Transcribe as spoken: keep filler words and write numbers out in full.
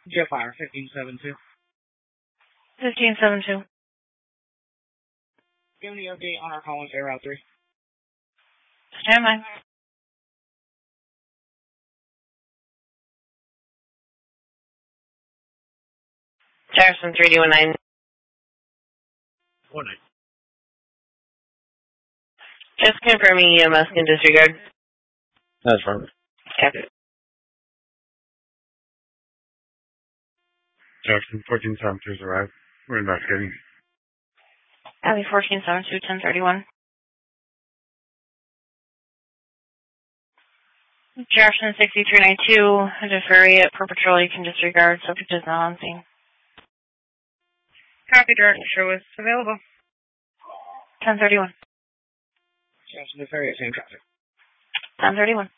Jet Fire, fifteen seven two. fifteen seven two. Give me the update on our Collins Air Route three. Stand by. Jefferson three D one nine. One night. Just confirming E M S can disregard. That's right. Okay. Jefferson fourteen seven two's arrived. We're investigating. Abby fourteen seven two, ten thirty-one. Jefferson sixty-three ninety-two, Deferry at per patrol, you can disregard, subject is not on scene. Copy, direct show is available. ten thirty-one. Jefferson Deferry at same traffic. ten thirty-one.